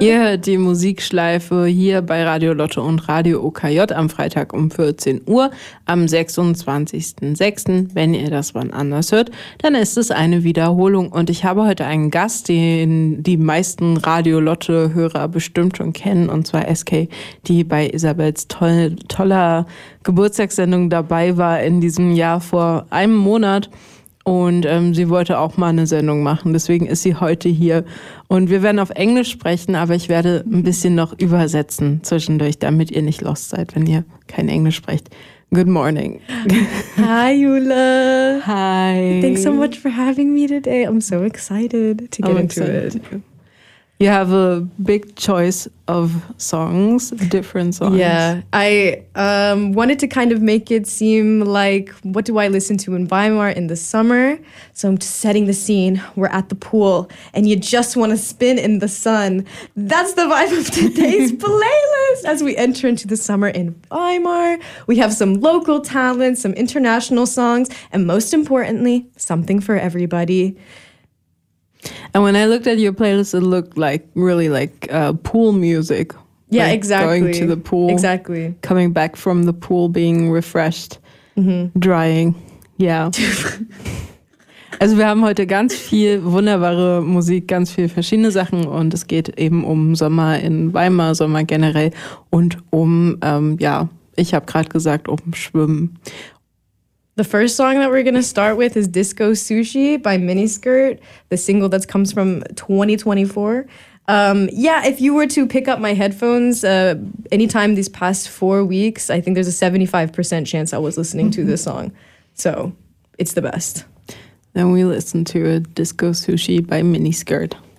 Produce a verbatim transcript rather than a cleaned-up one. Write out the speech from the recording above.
Ihr hört die Musikschleife hier bei Radio Lotte und Radio O K J am Freitag um vierzehn Uhr, am sechsundzwanzigsten sechsten Wenn ihr das wann anders hört, dann ist es eine Wiederholung. Und ich habe heute einen Gast, den die meisten Radio Lotte-Hörer bestimmt schon kennen, und zwar S K, die bei Isabels toll, toller Geburtstagssendung dabei war in diesem Jahr vor einem Monat. Und ähm, sie wollte auch mal eine Sendung machen, deswegen ist sie heute hier. Und wir werden auf Englisch sprechen, aber ich werde ein bisschen noch übersetzen zwischendurch, damit ihr nicht lost seid, wenn ihr kein Englisch sprecht. Good morning. Hi, Eula. Hi. Thanks so much for having me today. I'm so excited to get I'm into excited it. too. You have a big choice of songs, different songs. Yeah, I um, wanted to kind of make it seem like, what do I listen to in Weimar in the summer? So I'm just setting the scene. We're at the pool, and you just want to spin in the sun. That's the vibe of today's playlist. As we enter into the summer in Weimar, we have some local talent, some international songs, and most importantly, something for everybody. And when I looked at your playlist, it looked like really like uh, pool music. Yeah, like exactly. Going to the pool. Exactly. Coming back from the pool, being refreshed, mhm. drying. Ja. Also wir haben heute ganz viel wunderbare Musik, ganz viel verschiedene Sachen, und es geht eben um Sommer in Weimar, Sommer generell, und um, ähm, ja, ich habe gerade gesagt, um Schwimmen. The first song that we're going to start with is Disco Sushi by Miniskirt, the single that comes from twenty twenty-four. Um, yeah, if you were to pick up my headphones uh, anytime these past four weeks, I think there's a seventy-five percent chance I was listening to this song. So it's the best. Then we listen to a Disco Sushi by Miniskirt.